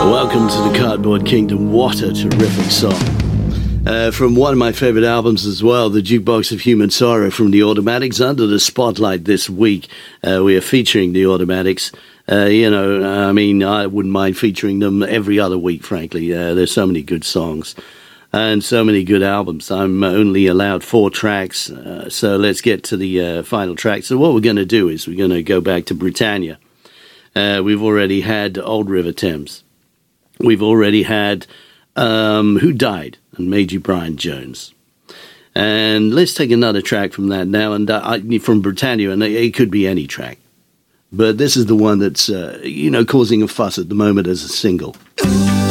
Welcome to the Cardboard Kingdom. What a terrific song. From one of my favorite albums as well, The Jukebox of Human Sorrow from The Automatics. Under the spotlight this week, we are featuring The Automatics. I wouldn't mind featuring them every other week, frankly. There's so many good songs and so many good albums. I'm only allowed 4 tracks, so let's get to the final track. So what we're going to do is we're going to go back to Britannia. We've already had Old River Thames. We've already had Who Died and Major Brian Jones. And let's take another track from that now, and from Britannia, and it could be any track. But this is the one that's, causing a fuss at the moment as a single.